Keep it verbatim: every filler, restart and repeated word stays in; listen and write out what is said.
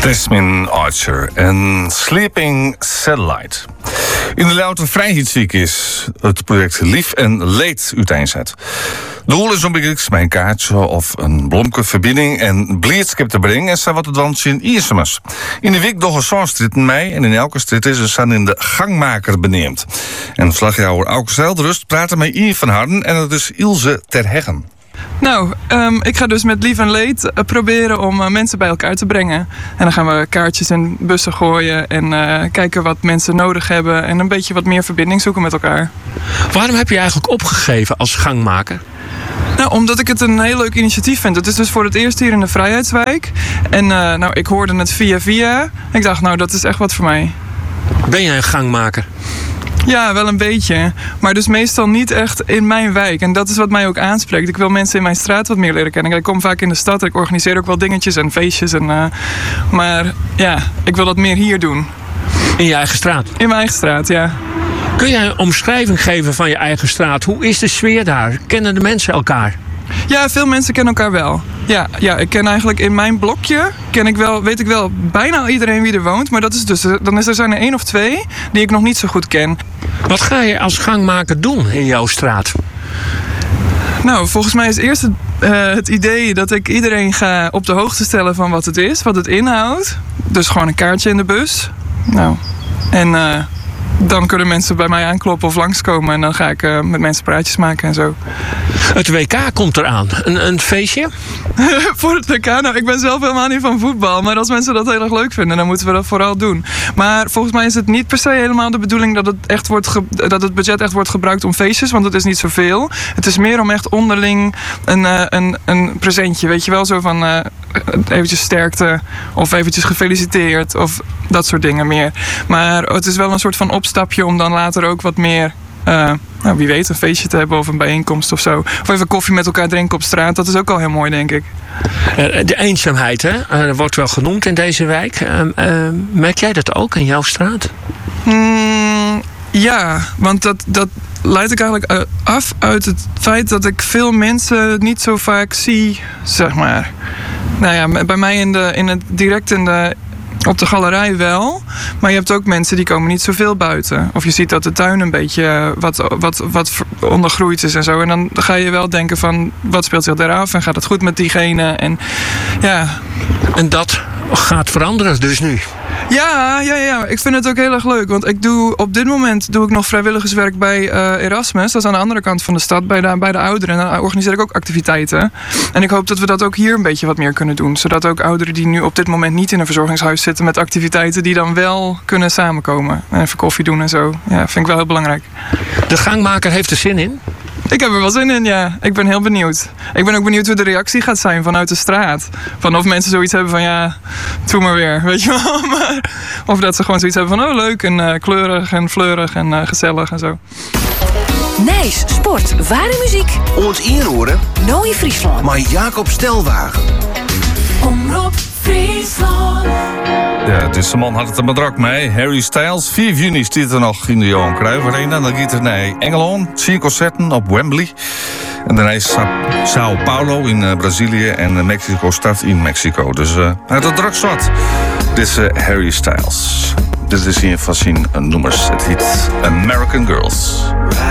Desmond Archer en Sleeping Satellite. In de Louter Vrijheidsweek is het project Lief en Leed uiteenzet. Doel is om bij een kaartje of een blomkenverbinding en blijdschap te brengen en zo wat het dansje in Iersemus. In de week nog een zo'n in mei en in elke strit is er staan in de gangmaker beneemd. En verslagjouwer Auke Zijlderust praat met Ian van Harden en dat is Ilse ter Heggen. Nou, um, ik ga dus met Lief en Leed uh, proberen om uh, mensen bij elkaar te brengen. En dan gaan we kaartjes in bussen gooien en uh, kijken wat mensen nodig hebben en een beetje wat meer verbinding zoeken met elkaar. Waarom heb je eigenlijk opgegeven als gangmaker? Nou, omdat ik het een heel leuk initiatief vind. Het is dus voor het eerst hier in de Vrijheidswijk. En uh, nou, ik hoorde het via via. Ik dacht, nou, dat is echt wat voor mij. Ben jij een gangmaker? Ja, wel een beetje. Maar dus meestal niet echt in mijn wijk. En dat is wat mij ook aanspreekt. Ik wil mensen in mijn straat wat meer leren kennen. Ik kom vaak in de stad. Ik organiseer ook wel dingetjes en feestjes. En, uh, maar ja, ik wil dat meer hier doen. In je eigen straat? In mijn eigen straat, ja. Kun jij een omschrijving geven van je eigen straat? Hoe is de sfeer daar? Kennen de mensen elkaar? Ja, veel mensen kennen elkaar wel. Ja, ja, ik ken eigenlijk in mijn blokje, ken ik wel, weet ik wel bijna iedereen wie er woont. Maar dat is dus, dan is er zijn er één of twee die ik nog niet zo goed ken. Wat ga je als gangmaker doen in jouw straat? Nou, volgens mij is eerst het, uh, het idee dat ik iedereen ga op de hoogte stellen van wat het is, wat het inhoudt. Dus gewoon een kaartje in de bus. Nou, en uh, dan kunnen mensen bij mij aankloppen of langskomen. En dan ga ik uh, met mensen praatjes maken en zo. Het W K komt eraan. Een, een feestje? Voor het W K? Nou, ik ben zelf helemaal niet van voetbal. Maar als mensen dat heel erg leuk vinden, dan moeten we dat vooral doen. Maar volgens mij is het niet per se helemaal de bedoeling dat het, echt wordt ge- dat het budget echt wordt gebruikt om feestjes. Want het is niet zoveel. Het is meer om echt onderling een, uh, een, een presentje. Weet je wel, zo van uh, eventjes sterkte. Of eventjes gefeliciteerd. Of dat soort dingen meer. Maar het is wel een soort van opstapje om dan later ook wat meer... Uh, nou, wie weet, een feestje te hebben of een bijeenkomst of zo. Of even koffie met elkaar drinken op straat. Dat is ook al heel mooi, denk ik. Uh, de eenzaamheid, hè? Uh, dat wordt wel genoemd in deze wijk. Uh, uh, merk jij dat ook in jouw straat? Mm, ja, want dat, dat leid ik eigenlijk af uit het feit dat ik veel mensen niet zo vaak zie, zeg maar. Nou ja, bij mij in de, in het, direct in de... Op de galerij wel, maar je hebt ook mensen die komen niet zoveel buiten. Of je ziet dat de tuin een beetje wat, wat, wat ondergroeid is en zo. En dan ga je wel denken van, wat speelt zich daar af? En gaat het goed met diegene? En ja... En dat gaat veranderen dus nu? Ja, ja, ja, ik vind het ook heel erg leuk. Want ik doe, op dit moment doe ik nog vrijwilligerswerk bij uh, Erasmus. Dat is aan de andere kant van de stad, bij de, bij de ouderen. En dan organiseer ik ook activiteiten. En ik hoop dat we dat ook hier een beetje wat meer kunnen doen. Zodat ook ouderen die nu op dit moment niet in een verzorgingshuis zitten... met activiteiten die dan wel kunnen samenkomen. En even koffie doen en zo. Ja, vind ik wel heel belangrijk. De gangmaker heeft er zin in? Ik heb er wel zin in, ja. Ik ben heel benieuwd. Ik ben ook benieuwd hoe de reactie gaat zijn vanuit de straat. Van of mensen zoiets hebben van, ja, doe maar weer, weet je wel. Maar, of dat ze gewoon zoiets hebben van, oh leuk en uh, kleurig en fleurig en uh, gezellig en zo. Nijs, sport, ware muziek. Ons inhoren. Nooie Friesland. Maar Jacob Stelwagen. Omroep Friesland. Ja, deze man had het er maar druk mee. Harry Styles. vier juni staat er nog in de Johan Cruijff Arena. Dan gaat er naar Engeland. Tien concerten op Wembley. En daarna is Sao Paulo in uh, Brazilië. En Mexico start in Mexico. Dus uh, hij had het druk zat. Dit is uh, Harry Styles. Dit is hier van zijn uh, nummers. Het heet American Girls.